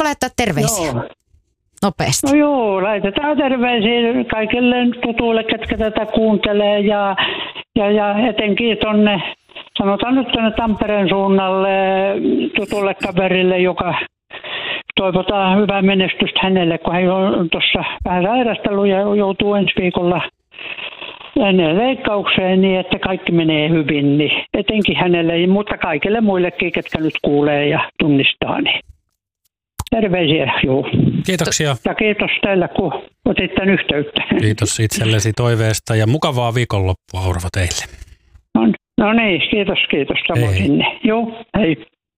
laittaa terveisiä? Joo. Nopeasti. No joo, laitetaan terveisiä kaikille tutuille, ketkä tätä kuuntelee ja etenkin tuonne, sanotaan nyt tuonne Tampereen suunnalle tutulle kaverille, joka toivotaan hyvää menestystä hänelle, kun hän on tuossa vähän sairastellut ja joutuu ensi viikolla ennen leikkaukseen niin, että kaikki menee hyvin, niin etenkin hänelle, mutta kaikille muillekin, ketkä nyt kuulee ja tunnistaa, niin terveisiä, joo. Kiitoksia. Ja kiitos teille, kun otit tämän yhteyttä. Kiitos itsellesi toiveesta ja mukavaa viikonloppua, Urvo, teille. No niin, kiitos samoin sinne. Joo, hei.